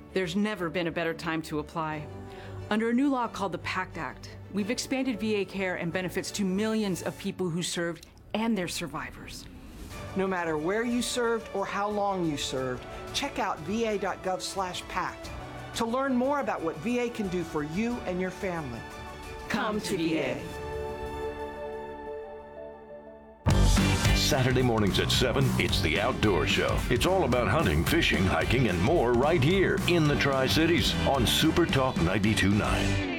There's never been a better time to apply. Under a new law called the PACT Act, we've expanded VA care and benefits to millions of people who served and their survivors. No matter where you served or how long you served, check out va.gov/PACT to learn more about what VA can do for you and your family. Come to VA. Saturday mornings at 7, it's The Outdoor Show. It's all about hunting, fishing, hiking, and more right here in the Tri-Cities on Super Talk 92.9.